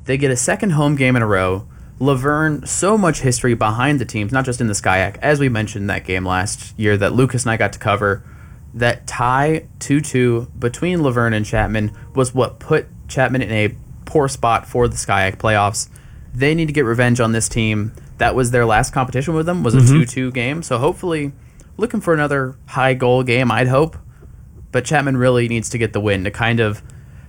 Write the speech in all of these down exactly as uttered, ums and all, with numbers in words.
They get a second home game in a row. Laverne, so much history behind the teams, not just in the SCIAC, as we mentioned that game last year that Lucas and I got to cover. That tie two two between Laverne and Chapman was what put Chapman in a poor spot for the SCIAC playoffs. They need to get revenge on this team. That was their last competition with them, was a mm-hmm. two two game. So hopefully, looking for another high goal game, I'd hope. But Chapman really needs to get the win to kind of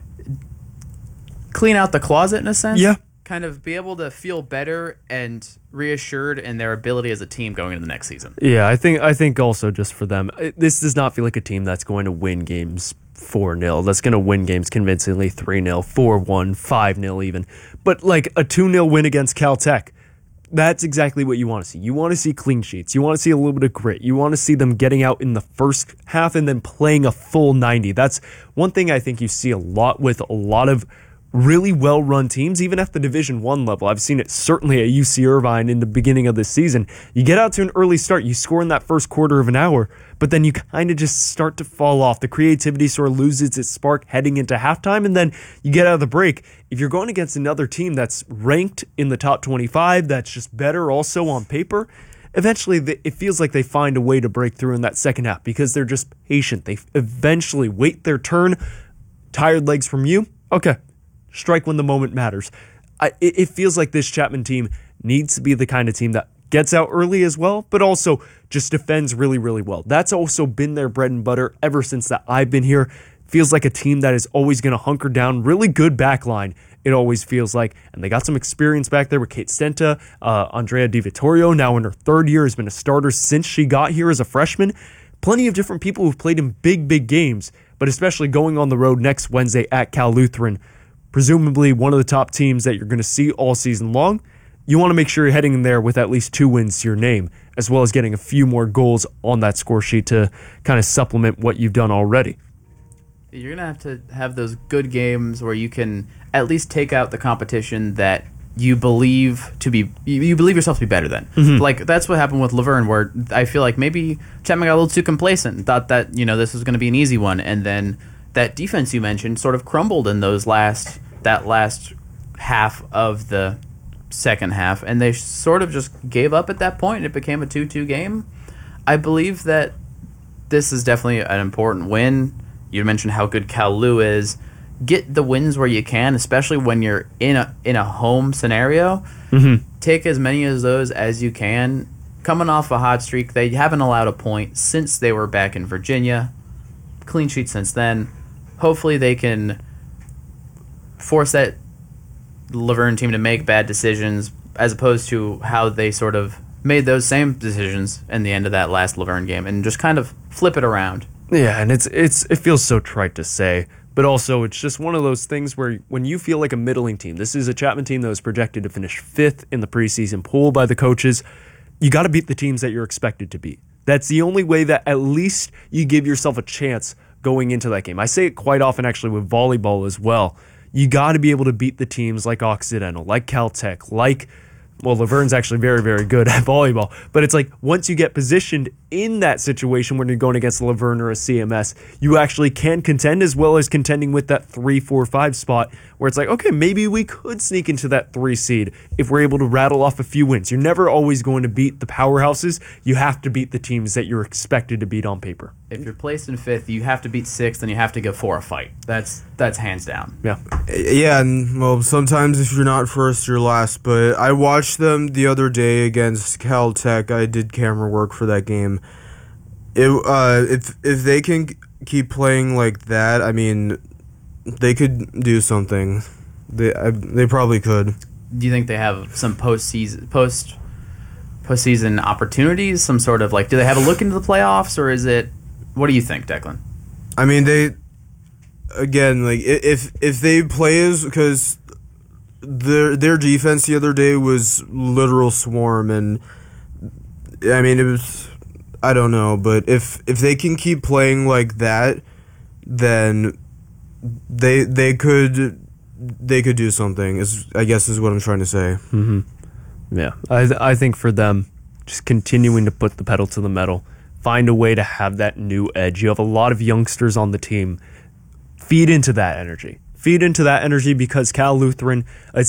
clean out the closet in a sense. Yeah. Kind of be able to feel better and reassured in their ability as a team going into the next season. Yeah, I think I think also just for them, this does not feel like a team that's going to win games four nil. That's going to win games convincingly three nil, four one, five nil even. But like a two nil win against Caltech, that's exactly what you want to see. You want to see clean sheets. You want to see a little bit of grit. You want to see them getting out in the first half and then playing a full ninety. That's one thing I think you see a lot with a lot of really well-run teams, even at the Division One level. I've seen it certainly at U C Irvine in the beginning of the season. You get out to an early start, you score in that first quarter of an hour, but then you kind of just start to fall off. The creativity sort of loses its spark heading into halftime, and then you get out of the break. If you're going against another team that's ranked in the top twenty-five, that's just better also on paper, eventually it feels like they find a way to break through in that second half because they're just patient. They eventually wait their turn. Tired legs from you? Okay. Strike when the moment matters. I, it, it feels like this Chapman team needs to be the kind of team that gets out early as well, but also just defends really, really well. That's also been their bread and butter ever since that I've been here. Feels like a team that is always going to hunker down. Really good back line, it always feels like. And they got some experience back there with Kate Stenta. Uh, Andrea Di Vittorio, now in her third year, has been a starter since she got here as a freshman. Plenty of different people who've played in big, big games, but especially going on the road next Wednesday at Cal Lutheran. Presumably one of the top teams that you're going to see all season long. You want to make sure you're heading in there with at least two wins to your name, as well as getting a few more goals on that score sheet to kind of supplement what you've done already. You're going to have to have those good games where you can at least take out the competition that you believe to be, you, you believe yourself to be better than. Mm-hmm. Like, that's what happened with Laverne, where I feel like maybe Chapman got a little too complacent and thought that, you know, this was going to be an easy one, and then that defense you mentioned sort of crumbled in those last that last half of the second half, and they sort of just gave up at that point. It became a two two game. I believe that this is definitely an important win. You mentioned how good Cal Lu is. Get the wins where you can, especially when you're in a in a home scenario. Mm-hmm. Take as many of those as you can. Coming off a hot streak, they haven't allowed a point since they were back in Virginia. Clean sheet since then. Hopefully they can force that Laverne team to make bad decisions as opposed to how they sort of made those same decisions in the end of that last Laverne game and just kind of flip it around. Yeah, and it's it's it feels so trite to say, but also it's just one of those things where when you feel like a middling team, this is a Chapman team that was projected to finish fifth in the preseason poll by the coaches, you got to beat the teams that you're expected to beat. That's the only way that at least you give yourself a chance going into that game. I say it quite often actually with volleyball as well. You got to be able to beat the teams like Occidental, like Caltech, like, well, Laverne's actually very, very good at volleyball. But it's like once you get positioned in that situation when you're going against a Laverne or a C M S, you actually can contend as well as contending with that three, four, five spot where it's like, okay, maybe we could sneak into that three seed if we're able to rattle off a few wins. You're never always going to beat the powerhouses. You have to beat the teams that you're expected to beat on paper. If you're placed in fifth, you have to beat sixth, and you have to go for a fight. That's that's hands down. Yeah. Yeah, and, well, sometimes if you're not first, you're last. But I watched them the other day against Caltech. I did camera work for that game. It, uh, if if they can keep playing like that, I mean, they could do something. They I, they probably could. Do you think they have some postseason post postseason opportunities? Some sort of like, do they have a look into the playoffs, or is it? What do you think, Declan? I mean, they again like if if they play as because their their defense the other day was literal swarm, and I mean it was. I don't know, but if if they can keep playing like that, then they they could they could do something. Is I guess is what I'm trying to say. Mm-hmm. Yeah, I th- I think for them, just continuing to put the pedal to the metal, find a way to have that new edge. You have a lot of youngsters on the team. Feed into that energy. Feed into that energy because Cal Lutheran, it's